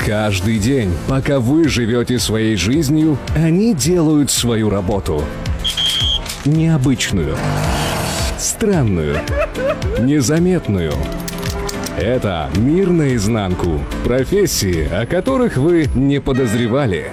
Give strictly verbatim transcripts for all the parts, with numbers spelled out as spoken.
Каждый день, пока вы живете своей жизнью, они делают свою работу. Необычную, странную, незаметную. Это «Мир наизнанку». Профессии, о которых вы не подозревали.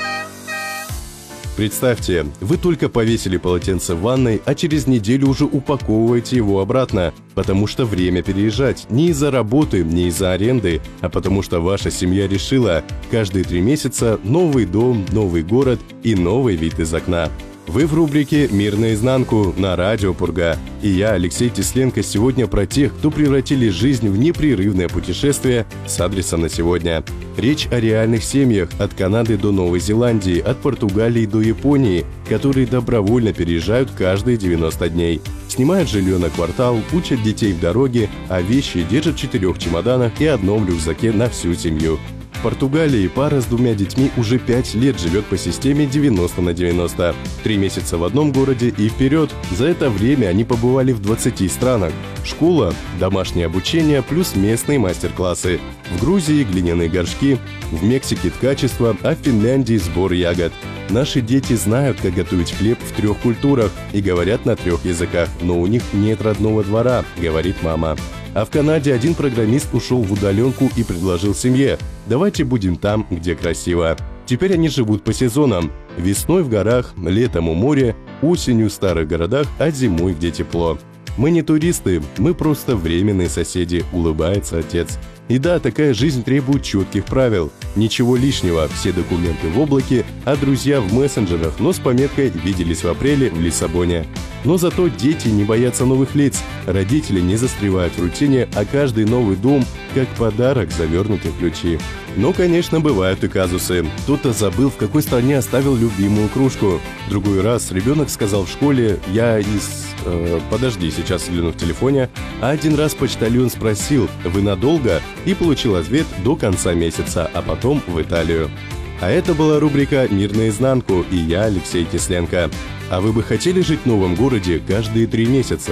Представьте, вы только повесили полотенце в ванной, а через неделю уже упаковываете его обратно, потому что время переезжать не из-за работы, не из-за аренды, а потому что ваша семья решила: каждые три месяца новый дом, новый город и новый вид из окна. Вы в рубрике «Мир наизнанку» на радио Пурга. И я, Алексей Тесленко, сегодня про тех, кто превратили жизнь в непрерывное путешествие с адресом на сегодня. Речь о реальных семьях от Канады до Новой Зеландии, от Португалии до Японии, которые добровольно переезжают каждые девяносто дней. Снимают жилье на квартал, учат детей в дороге, а вещи держат в четырех чемоданах и одном рюкзаке на всю семью. В Португалии пара с двумя детьми уже пять лет живет по системе девяносто на девяносто. Три месяца в одном городе и вперед. За это время они побывали в двадцати странах. Школа, домашнее обучение плюс местные мастер-классы. В Грузии глиняные горшки, в Мексике ткачество, а в Финляндии сбор ягод. Наши дети знают, как готовить хлеб в трех культурах и говорят на трех языках, но у них нет родного двора, говорит мама. А в Канаде один программист ушел в удаленку и предложил семье: давайте будем там, где красиво. Теперь они живут по сезонам. Весной в горах, летом у моря, осенью в старых городах, а зимой где тепло. Мы не туристы, мы просто временные соседи, улыбается отец. И да, такая жизнь требует четких правил. Ничего лишнего, все документы в облаке, а друзья в мессенджерах, но с пометкой «виделись в апреле в Лиссабоне». Но зато дети не боятся новых лиц, родители не застревают в рутине, а каждый новый дом как подарок, завернутый в ключи. Но, конечно, бывают и казусы. Кто-то забыл, в какой стране оставил любимую кружку. Другой раз ребенок сказал в школе: «Я из...» э, «Подожди, сейчас взгляну в телефоне». А один раз почтальон спросил: «Вы надолго?» И получил ответ: «До конца месяца, а потом в Италию». А это была рубрика «Мир наизнанку» и я, Алексей Тесленко. А вы бы хотели жить в новом городе каждые три месяца?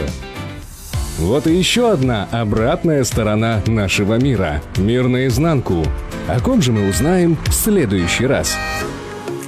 Вот и еще одна обратная сторона нашего мира. «Мир наизнанку». О ком же мы узнаем в следующий раз?